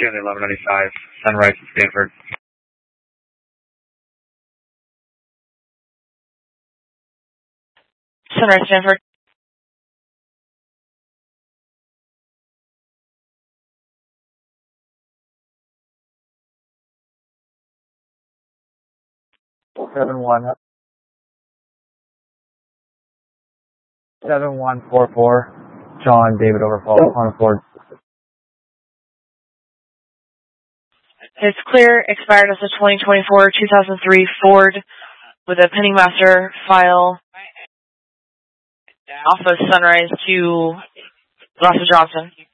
the 1195, Sunrise to Stanford. Sunrise, Stanford. Seven one 4-4, John David Overfall on Ford. It's clear, expired as a 2024-2003 Ford with a pending master file off of Sunrise to Russell Johnson.